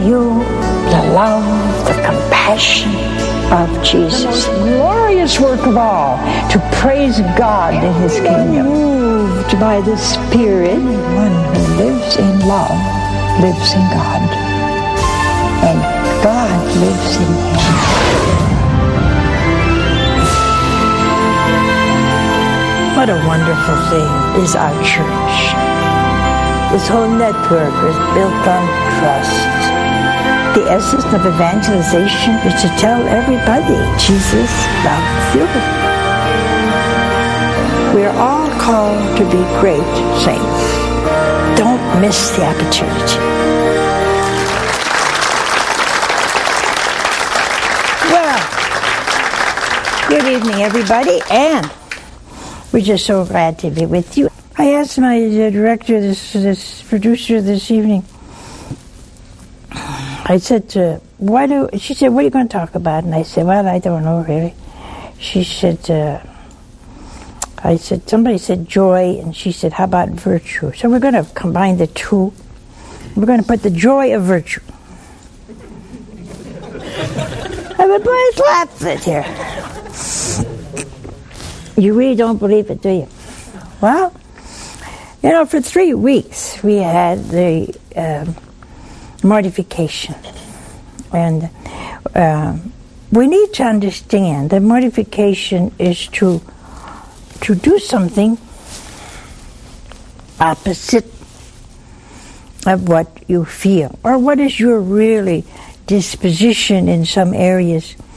You, the love, the compassion of Jesus. The most glorious work of all, to praise God in His kingdom. Moved by the Spirit, One who lives in love lives in God, and God lives in him. What a wonderful thing is our church. This whole network is built on trust. The essence of evangelization is to tell everybody Jesus loves you. We're all called to be great saints. Don't miss the opportunity. Well, good evening, everybody, and we're just so glad to be with you. I asked my director, this producer this evening, I said, she said, what are you going to talk about? And I said, well, I don't know really. She said, somebody said joy, and she said, how about virtue? So we're going to combine the two. We're going to put the joy of virtue. Everybody's laughing here. You really don't believe it, do you? Well, for 3 weeks we had the mortification. And we need to understand that mortification is to do something opposite of what you feel, or what is your really disposition in some areas.